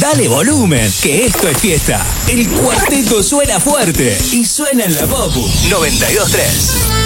Dale volumen, que esto es fiesta. El cuarteto suena fuerte y suena en la Popu 92.3.